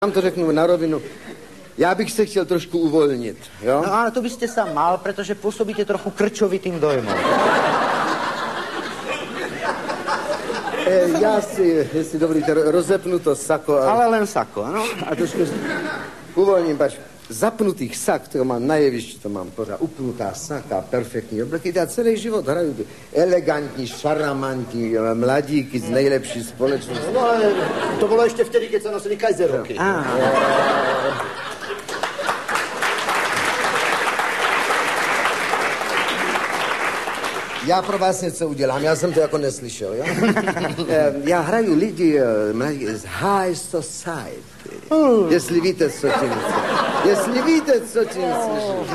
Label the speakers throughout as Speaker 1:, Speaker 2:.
Speaker 1: Vám to řeknu na rovinu. Já bych se chtěl trošku uvolnit, jo?
Speaker 2: No ale to byste sám mal, protože působíte trochu krčovitým dojmom.
Speaker 1: Já si, jestli dovolíte, rozepnu to sako.
Speaker 2: Ale len sako, ano?
Speaker 1: A trošku uvolním, pač. Zapnutých sak, které mám na jevišti, to mám pořád upnutá saka, perfektní obleky. Já celý život hraju elegantní, šaramantní mladíky z nejlepší společnosti.
Speaker 3: No ale to bylo ještě vtedy, keď se nosili kajzerovky.
Speaker 1: Já pro vás něco udělám, já jsem to jako neslyšel, jo? Já hraju lidi z high society. Jestli víte, co tím myslím. Jestli víte, co tím slyším.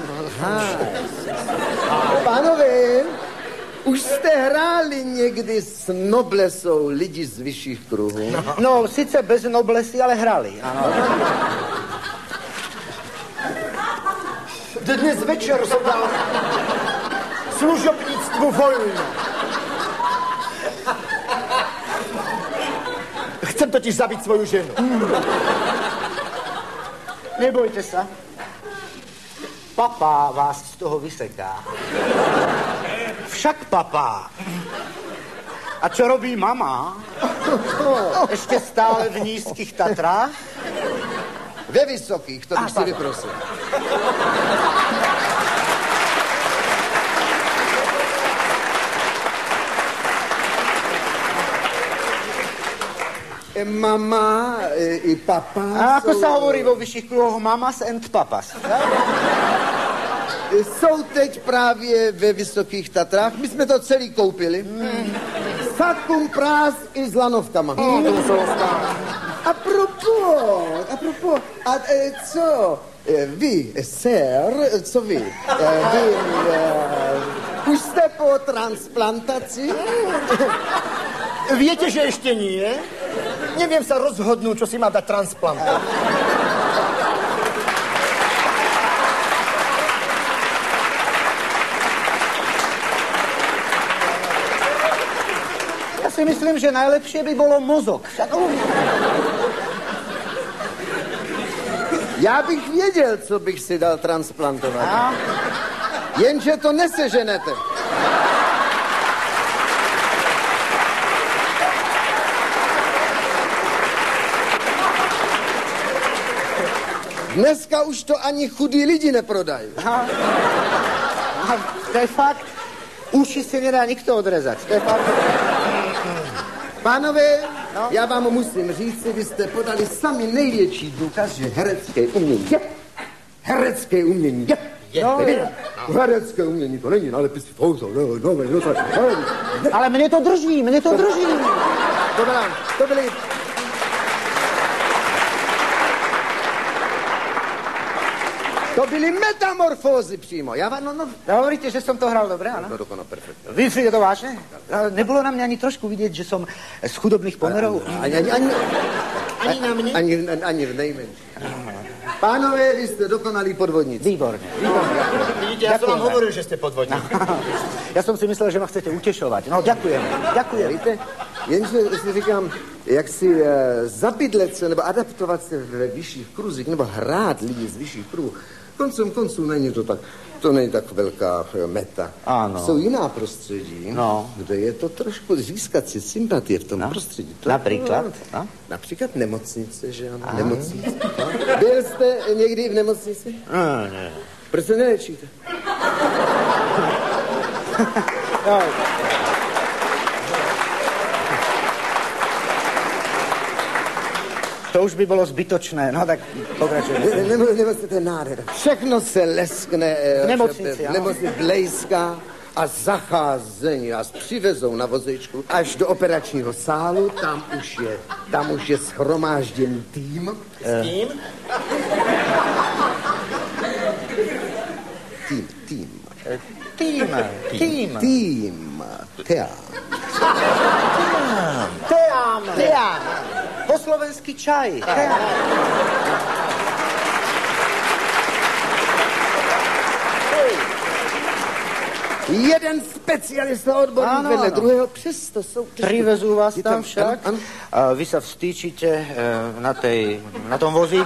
Speaker 1: Pánové, už jste hráli někdy s noblesou lidi z vyšších kruhů?
Speaker 2: No, sice bez noblesy, ale hrali, ano.
Speaker 3: Dnes večer jsem dal služobnictvu vojnu. Chcem totiž zabít svoju ženu.
Speaker 2: Nebojte se. Papa vás z toho vyseká. Však papa. A čo robí mama? Ještě stále v nízkých Tatrách?
Speaker 1: Ve vysokých, to bych si vyprosil. Mama i papa
Speaker 2: A ako sa hovorí vo vyšších kruhoch? Mamas and papas.
Speaker 1: Jsou teď právě ve Vysokých Tatrách. My jsme to celý koupili. Sakum prás i s lanovkama. Apropos, a co? Vy, sir, co vy? Už jste po transplantaci?
Speaker 3: Viete, že ešte nie? Neviem sa rozhodnúť, čo si má dať transplantovať.
Speaker 2: Ja si myslím, že najlepšie by bolo mozog.
Speaker 1: Já bych věděl, co bych si dal transplantovat. Jenže to neseženete. Dneska už to ani chudí lidi neprodají.
Speaker 2: To je fakt. Uši si nedá nikto odrezať. To je fakt.
Speaker 1: Pánové, já vám musím říct, vy jste podali sami největší důkaz, že herecké umění je. Herecké umění je. Herecké umění to není, ale písky
Speaker 2: Ale mne to drží.
Speaker 1: To byly... To byly metamorfózy přímo.
Speaker 2: Hovoríte, že som to hral dobre, áno?
Speaker 1: No dokonale, perfektne.
Speaker 2: Vy si je to vážne? Nebolo na mňa ani trošku vidieť, že som z chudobných pomerov?
Speaker 1: Ani
Speaker 3: na mne?
Speaker 1: Ani v nejmenší. Pánové, vy jste dokonalí podvodníci.
Speaker 2: Výborne.
Speaker 3: Vidíte, ja som vám hovoril, že ste podvodníci.
Speaker 2: Ja som si myslel, že ma chcete utešovať. No, ďakujem.
Speaker 1: Víte, jenže si říkám, jak si zabydlet se nebo adaptovat se ve vyšších kruzích, nebo hrát lidi z vyšších kruhů, konců není to tak, to není tak velká meta.
Speaker 2: Ano.
Speaker 1: Jsou jiná prostředí, kde je to trošku získat si sympatie v tom prostředí. To,
Speaker 2: například?
Speaker 1: Například nemocnice, že ano? Nemocnice. Byl jste někdy v nemocnici?
Speaker 2: Ne.
Speaker 1: Proč se nelečíte?
Speaker 2: To už by bolo zbytočné, no tak pokračujeme.
Speaker 1: Nemocnice, to je nádhera. Všechno se leskne
Speaker 2: v nemocnici
Speaker 1: blejská a zacházení nás přivezou na vozečku až do operačního sálu, tam už je shromážděný tým.
Speaker 3: S kým?
Speaker 1: Tým.
Speaker 2: Teám. Po slovenský čaj.
Speaker 1: Jeden specialista odborník
Speaker 2: Áno,
Speaker 1: vedle
Speaker 2: áno.
Speaker 1: druhého, přesto jsou...
Speaker 2: Privezú vás
Speaker 1: Je
Speaker 2: tam však.
Speaker 1: Áno.
Speaker 2: A vy sa vstýčite na tom vozíku.